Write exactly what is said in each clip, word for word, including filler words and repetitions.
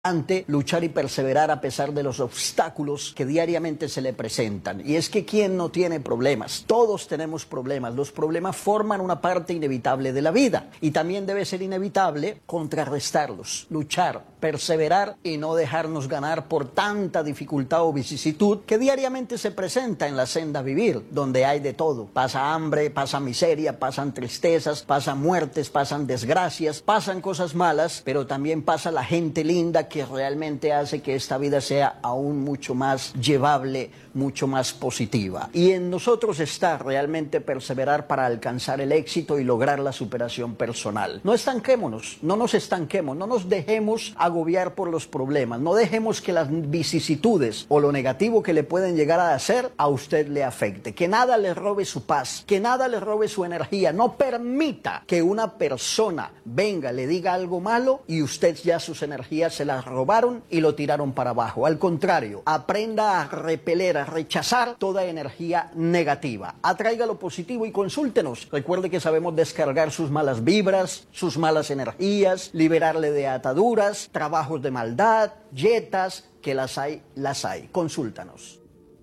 Ante luchar y perseverar a pesar de los obstáculos que diariamente se le presentan. Y es que ¿quién no tiene problemas? Todos tenemos problemas. Los problemas forman una parte inevitable de la vida y también debe ser inevitable contrarrestarlos, luchar, perseverar y no dejarnos ganar por tanta dificultad o vicisitud que diariamente se presenta en la senda vivir, donde hay de todo. Pasa hambre, pasa miseria, pasan tristezas, pasan muertes, pasan desgracias, pasan cosas malas, pero también pasa la gente linda que realmente hace que esta vida sea aún mucho más llevable, mucho más positiva. Y en nosotros está realmente perseverar para alcanzar el éxito y lograr la superación personal. No estanquémonos, no nos estanquemos, no nos dejemos agobiar por los problemas, no dejemos que las vicisitudes o lo negativo que le pueden llegar a hacer a usted le afecte, que nada le robe su paz, que nada le robe su energía. No permita que una persona venga, le diga algo malo y usted ya sus energías se las robaron y lo tiraron para abajo. Al contrario, aprenda a repeler, a rechazar toda energía negativa. Atraiga lo positivo y consúltenos. Recuerde que sabemos descargar sus malas vibras, sus malas energías, liberarle de ataduras, trabajos de maldad, yetas, que las hay, las hay. Consúltanos.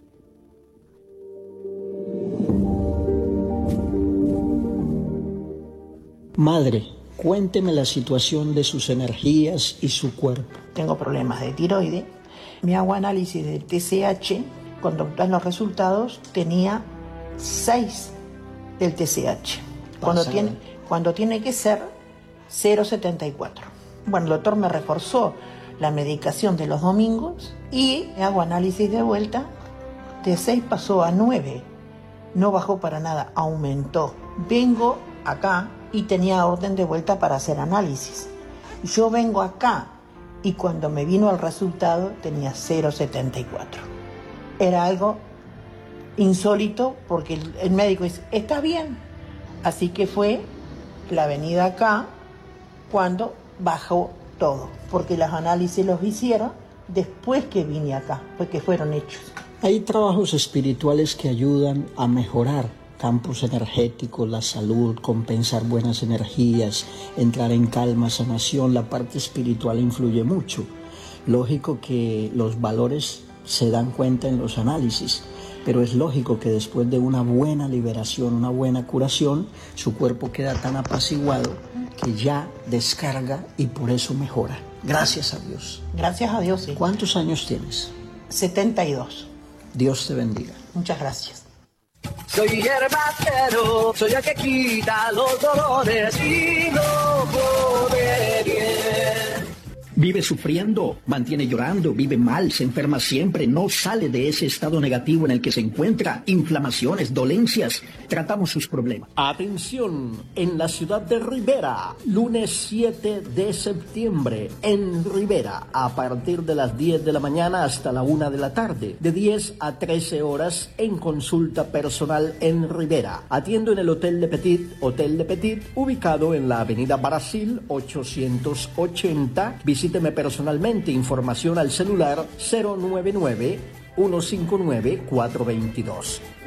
Madre, cuénteme la situación de sus energías y su cuerpo. Tengo problemas de tiroides. Me hago análisis del T S H. Cuando dan los resultados, tenía seis del T S H. Cuando tiene, cuando tiene que ser cero coma setenta y cuatro. Bueno, el doctor me reforzó la medicación de los domingos y me hago análisis de vuelta. De seis pasó a nueve. No bajó para nada, aumentó. Vengo acá y tenía orden de vuelta para hacer análisis. Yo vengo acá y cuando me vino el resultado tenía cero coma setenta y cuatro. Era algo insólito porque el, el médico dice, está bien. Así que fue la venida acá cuando bajó todo, porque los análisis los hicieron después que vine acá, porque fueron hechos. Hay trabajos espirituales que ayudan a mejorar campos energéticos, la salud, compensar buenas energías, entrar en calma, sanación. La parte espiritual influye mucho. Lógico que los valores se dan cuenta en los análisis, pero es lógico que después de una buena liberación, una buena curación, su cuerpo queda tan apaciguado que ya descarga y por eso mejora. Gracias a Dios. Gracias a Dios, sí. ¿Cuántos años tienes? setenta y dos. Dios te bendiga. Muchas gracias. Soy hierbacero, soy el que quita los dolores y no pone bien. Vive sufriendo, mantiene llorando, vive mal, se enferma siempre, no sale de ese estado negativo en el que se encuentra, inflamaciones, dolencias. Tratamos sus problemas. Atención, en la ciudad de Rivera, lunes siete de septiembre, en Rivera, a partir de las diez de la mañana hasta la una de la tarde, de diez a trece horas en consulta personal en Rivera. Atiendo en el Hotel de Petit, Hotel de Petit, ubicado en la avenida Brasil ochocientos ochenta. Visíteme personalmente. Información al celular cero nueve nueve, uno cinco nueve, cuatro dos dos.